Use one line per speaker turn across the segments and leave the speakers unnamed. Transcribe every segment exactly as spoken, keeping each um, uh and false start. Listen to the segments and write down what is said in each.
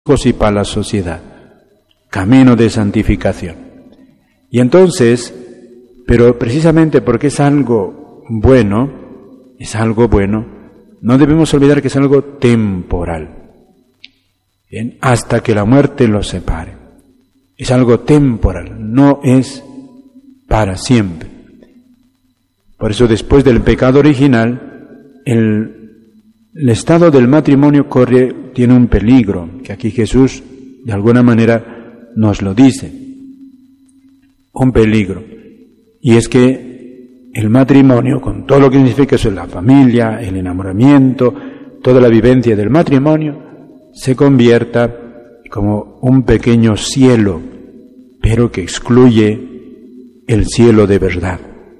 y para la sociedad. Camino de santificación. Y entonces, pero precisamente porque es algo bueno, es algo bueno, no debemos olvidar que es algo temporal. Bien, hasta que la muerte los separe. Es algo temporal, no es para siempre. Por eso después del pecado original, el El estado del matrimonio corre, tiene un peligro, que aquí Jesús de alguna manera nos lo dice. Un peligro. Y es que el matrimonio, con todo lo que significa eso, la familia, el enamoramiento, toda la vivencia del matrimonio, se convierta como un pequeño cielo, pero que excluye el cielo de verdad.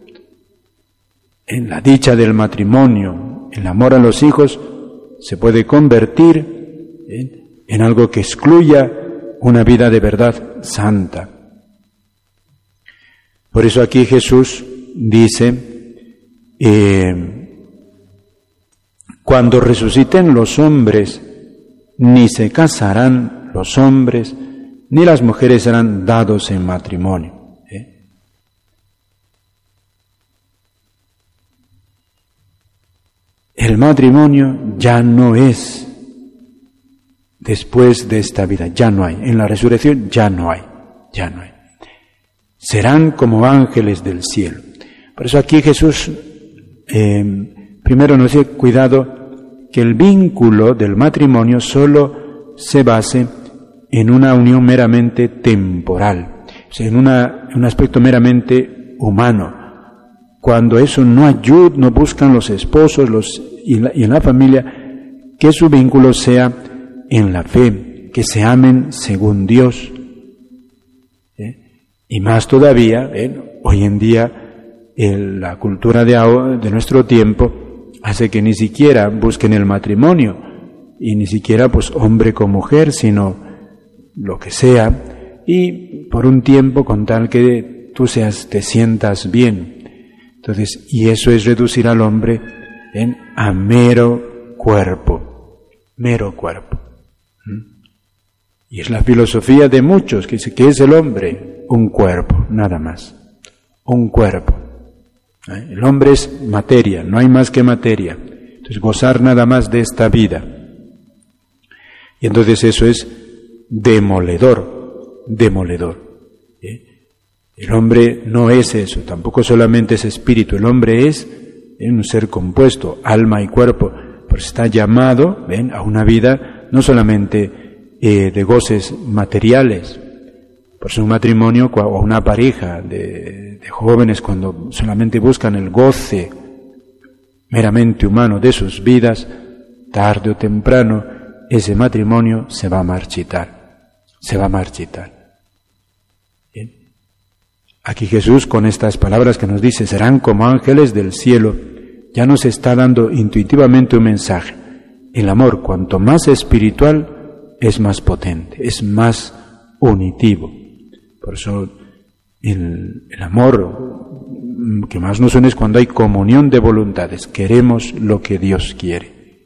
En la dicha del matrimonio, el amor a los hijos se puede convertir en, en algo que excluya una vida de verdad santa. Por eso aquí Jesús dice, eh, cuando resuciten los hombres, ni se casarán los hombres, ni las mujeres serán dados en matrimonio. El matrimonio ya no es después de esta vida, ya no hay. En la resurrección ya no hay, ya no hay. Serán como ángeles del cielo. Por eso aquí Jesús eh, primero nos dice, cuidado, que el vínculo del matrimonio solo se base en una unión meramente temporal, o sea, en una, un aspecto meramente humano. Cuando eso no ayuda, no buscan los esposos los, y, la, y en la familia, que su vínculo sea en la fe, que se amen según Dios. ¿Eh? Y más todavía, ¿eh? Hoy en día, el, la cultura de, de nuestro tiempo hace que ni siquiera busquen el matrimonio, y ni siquiera pues hombre con mujer, sino lo que sea, y por un tiempo con tal que tú seas, te sientas bien. Entonces, y eso es reducir al hombre en a mero cuerpo, mero cuerpo. ¿Mm? Y es la filosofía de muchos, que dice, ¿qué es el hombre? Un cuerpo, nada más. Un cuerpo. ¿Eh? El hombre es materia, no hay más que materia. Entonces, gozar nada más de esta vida. Y entonces eso es demoledor, demoledor. ¿Eh? El hombre no es eso, tampoco solamente es espíritu, el hombre es un ser compuesto, alma y cuerpo, pues está llamado, ven, a una vida no solamente eh, de goces materiales. Por eso un matrimonio o una pareja de, de jóvenes, cuando solamente buscan el goce meramente humano de sus vidas, tarde o temprano ese matrimonio se va a marchitar, se va a marchitar. Aquí Jesús, con estas palabras que nos dice, serán como ángeles del cielo, ya nos está dando intuitivamente un mensaje. El amor, cuanto más espiritual, es más potente, es más unitivo. Por eso el, el amor que más nos une es cuando hay comunión de voluntades, queremos lo que Dios quiere.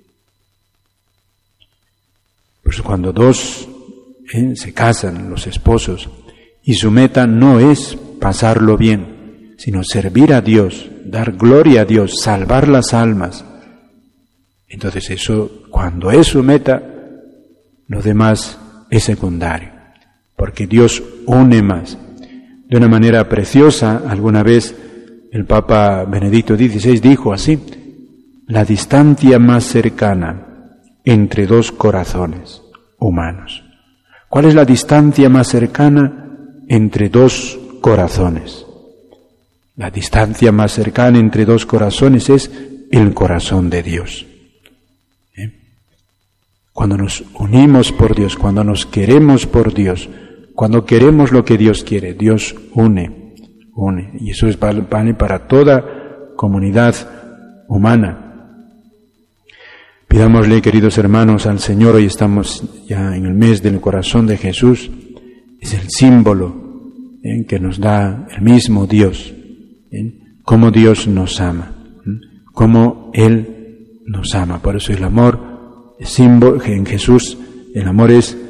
Por eso cuando dos eh, se casan, los esposos, y su meta no es pasarlo bien, sino servir a Dios, dar gloria a Dios, salvar las almas. Entonces eso, cuando es su meta, lo demás es secundario, porque Dios une más. De una manera preciosa, alguna vez el Papa Benedicto dieciséis dijo así, la distancia más cercana entre dos corazones humanos. ¿Cuál es la distancia más cercana entre dos corazones? La distancia más cercana entre dos corazones es el corazón de Dios. ¿Eh? Cuando nos unimos por Dios, cuando nos queremos por Dios, cuando queremos lo que Dios quiere, Dios une, une. Y eso es vale para toda comunidad humana. Pidámosle, queridos hermanos, al Señor, hoy estamos ya en el mes del corazón de Jesús, es el símbolo ¿eh? que nos da el mismo Dios, ¿eh? cómo Dios nos ama, ¿eh? cómo Él nos ama. Por eso el amor es símbolo, en Jesús el amor es